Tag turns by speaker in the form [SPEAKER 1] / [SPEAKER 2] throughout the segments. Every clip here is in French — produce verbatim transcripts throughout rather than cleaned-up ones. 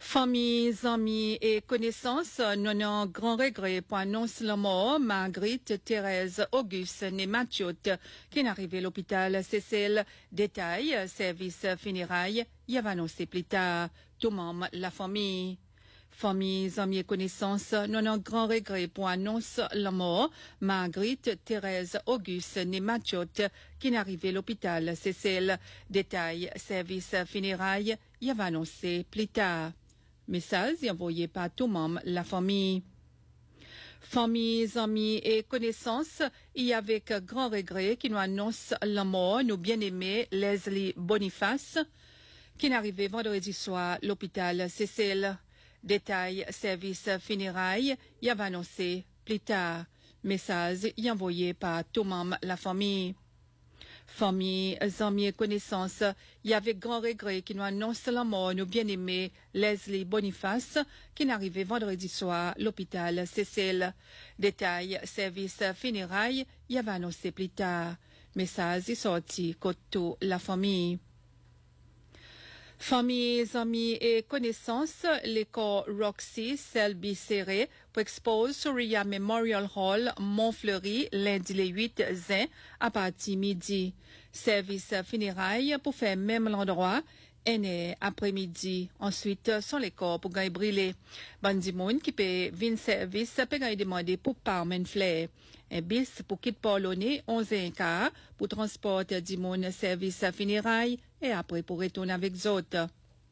[SPEAKER 1] Famille, amis et connaissances, nous avons un grand regret pour annoncer la mort Marguerite Thérèse Auguste née Mathieu qui est arrivée à l'hôpital Cécile. Détail, service funérailles, il y avait annoncé plus tard, tout membre la famille. Famille, amis et connaissances, nous avons un grand regret pour annoncer la mort Marguerite Thérèse Auguste née Mathieu qui est arrivée à l'hôpital Cécile. Détail, service funérailles, il y avait annoncé plus tard. Message envoyé par tout membre la famille. Familles, amis et connaissances, il y a avec grand regret qui nous annonce la mort, nous bien-aimés Leslie Boniface, qui est arrivé vendredi soir à l'hôpital Cécile. Détail, service funérailles, il y avait annoncé plus tard. Message envoyé par tout membre la famille. Famille, amis et connaissances, il y avait grand regret qui nous annonce la mort, nous bien-aimés Leslie Boniface, qui est arrivé vendredi soir à l'hôpital Cécile. Détail, service funérailles, il y avait annoncé plus tard. Message est sorti côté la famille. Familles, amis et connaissances, l'école Roxy Selby Serré pour expose sur Ria Memorial Hall, Montfleury, lundi le huit juin, à partir midi. Service funérailles pour faire même l'endroit, et après-midi. Ensuite, sur l'école pour gagner brûler. Bandi moun qui paie vingt service, peut gagner demander pour Parmen Flair. Un bis pour quitte Polonais, onze et un quart, pour transporter du moun service funérailles, et après pour retourner avec autres.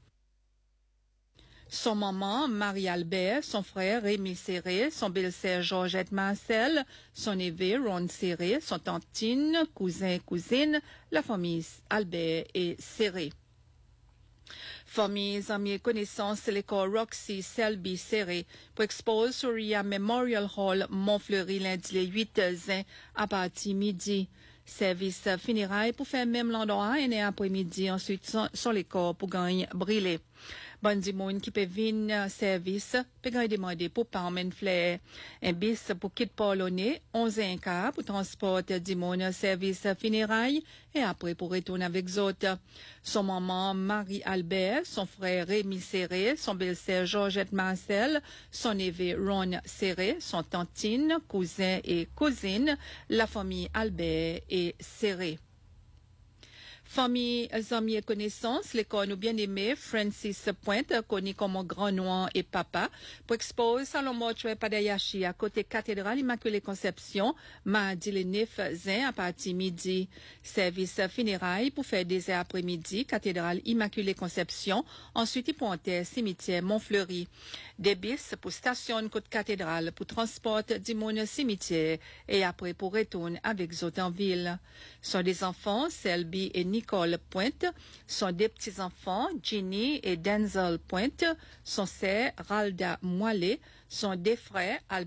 [SPEAKER 1] Son maman, Marie-Albert, son frère, Rémi Serré, son belle-sœur, Georgette Marcel, son neveu, Ron Serré, son tantine, cousin, cousine, la famille Albert et Serré. Familles, amis et connaissances, l'école Roxy Selby Serré pour expose sur Ria Memorial Hall, Montfleury, lundi le huit juin, à partir midi. Service funérailles pour faire même l'endroit et après-midi, ensuite sur l'école pour gagner brûler. Bandi moun qui peut venir service, peut gagner demander pour Parmen Flair. Un bis pour quitte Polonais, onze et un quart pour transporter du moun service funérailles et après pour retourner avec autres. Son maman Marie-Albert, son frère Rémi Serré, son belle-sœur Georgette Marcel, son neveu Ron Serré, son tantine, cousin et cousine, la famille Albert et Serré. Famille, amis et connaissances, l'école nous bien-aimé Francis Pointe, connu comme Grand Noir et Papa, pour expose Salon Mortuaire Padayashi à côté cathédrale Immaculée Conception, mardi le neuf juin à partir midi. Service funérailles pour faire des heures après-midi, cathédrale Immaculée Conception, ensuite Pontet, cimetière Montfleury. Des bis pour station côte cathédrale pour transport du monde cimetière et après pour retourner avec autres en ville. Sont des enfants, Selby et Nicole Pointe, sont des petits-enfants, Ginny et Denzel Pointe, sont sœurs Ralda Moilet, sont des frères,